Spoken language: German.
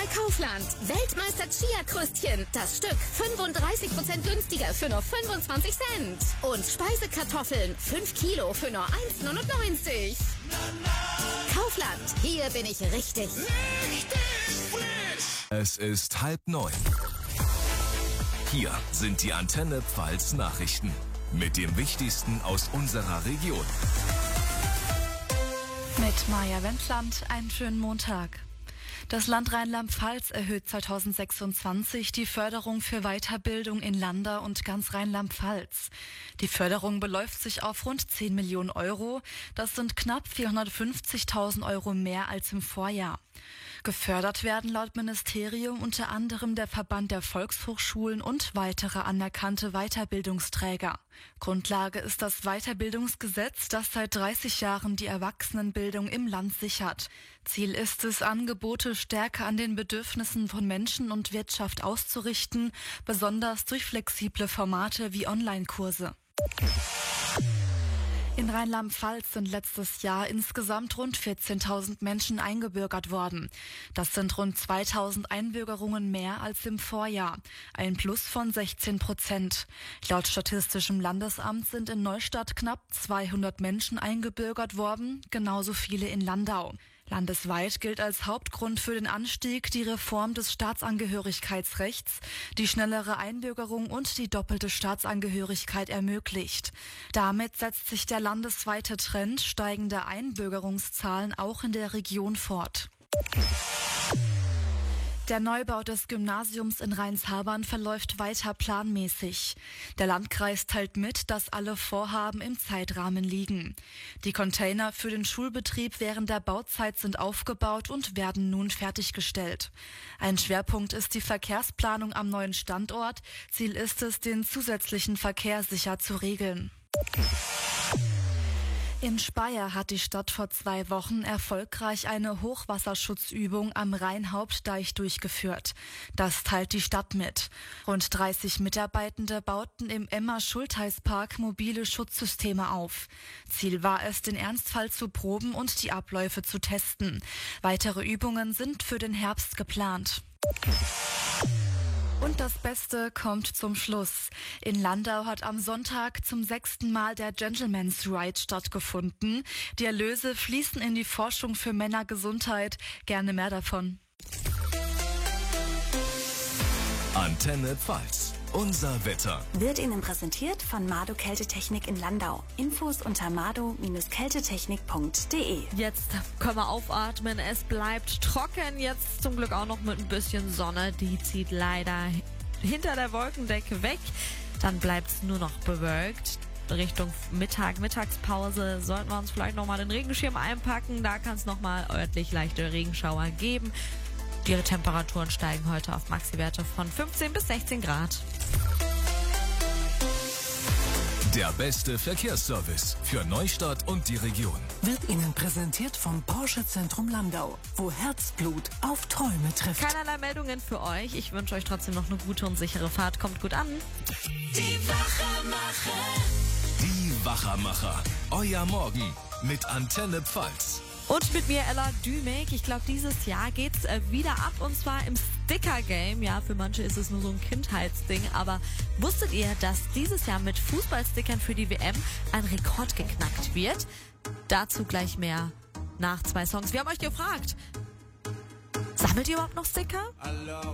bei Kaufland. Weltmeister Chia-Kröstchen. Das Stück 35% günstiger für nur 25 Cent. Und Speisekartoffeln 5 Kilo für nur 1,99. Kaufland, hier bin ich richtig. Es ist 8:30. Hier sind die Antenne Pfalz Nachrichten mit dem Wichtigsten aus unserer Region. Mit Maja Wendland, einen schönen Montag. Das Land Rheinland-Pfalz erhöht 2026 die Förderung für Weiterbildung in Landau und ganz Rheinland-Pfalz. Die Förderung beläuft sich auf rund 10 Millionen Euro. Das sind knapp 450.000 Euro mehr als im Vorjahr. Gefördert werden laut Ministerium unter anderem der Verband der Volkshochschulen und weitere anerkannte Weiterbildungsträger. Grundlage ist das Weiterbildungsgesetz, das seit 30 Jahren die Erwachsenenbildung im Land sichert. Ziel ist es, Angebote stärker an den Bedürfnissen von Menschen und Wirtschaft auszurichten, besonders durch flexible Formate wie Online-Kurse. In Rheinland-Pfalz sind letztes Jahr insgesamt rund 14.000 Menschen eingebürgert worden. Das sind rund 2.000 Einbürgerungen mehr als im Vorjahr, ein Plus von 16%. Laut Statistischem Landesamt sind in Neustadt knapp 200 Menschen eingebürgert worden, genauso viele in Landau. Landesweit gilt als Hauptgrund für den Anstieg die Reform des Staatsangehörigkeitsrechts, die schnellere Einbürgerung und die doppelte Staatsangehörigkeit ermöglicht. Damit setzt sich der landesweite Trend steigender Einbürgerungszahlen auch in der Region fort. Der Neubau des Gymnasiums in Rheinshabern verläuft weiter planmäßig. Der Landkreis teilt mit, dass alle Vorhaben im Zeitrahmen liegen. Die Container für den Schulbetrieb während der Bauzeit sind aufgebaut und werden nun fertiggestellt. Ein Schwerpunkt ist die Verkehrsplanung am neuen Standort. Ziel ist es, den zusätzlichen Verkehr sicher zu regeln. In Speyer hat die Stadt vor 2 Wochen erfolgreich eine Hochwasserschutzübung am Rheinhauptdeich durchgeführt. Das teilt die Stadt mit. Rund 30 Mitarbeitende bauten im Emma-Schultheiß-Park mobile Schutzsysteme auf. Ziel war es, den Ernstfall zu proben und die Abläufe zu testen. Weitere Übungen sind für den Herbst geplant. Und das Beste kommt zum Schluss. In Landau hat am Sonntag zum 6. Mal der Gentleman's Ride stattgefunden. Die Erlöse fließen in die Forschung für Männergesundheit. Gerne mehr davon. Antenne Pfalz. Unser Wetter. Wird Ihnen präsentiert von Mado Kältetechnik in Landau. Infos unter mado-kältetechnik.de. Jetzt können wir aufatmen. Es bleibt trocken. Jetzt zum Glück auch noch mit ein bisschen Sonne. Die zieht leider hinter der Wolkendecke weg. Dann bleibt es nur noch bewölkt. Richtung Mittagspause sollten wir uns vielleicht nochmal den Regenschirm einpacken. Da kann es nochmal örtlich leichte Regenschauer geben. Die Temperaturen steigen heute auf Maxiwerte von 15 bis 16 Grad. Der beste Verkehrsservice für Neustadt und die Region. Wird Ihnen präsentiert vom Porsche Zentrum Landau, wo Herzblut auf Träume trifft. Keinerlei Meldungen für euch. Ich wünsche euch trotzdem noch eine gute und sichere Fahrt. Kommt gut an. Die Wachermacher. Die Wachermacher. Euer Morgen mit Antenne Pfalz. Und mit mir Ella Dümig. Ich glaube, dieses Jahr geht's wieder ab und zwar im Sticker-Game. Ja, für manche ist es nur so ein Kindheitsding, aber wusstet ihr, dass dieses Jahr mit Fußballstickern für die WM ein Rekord geknackt wird? Dazu gleich mehr nach 2 Songs. Wir haben euch gefragt, sammelt ihr überhaupt noch Sticker?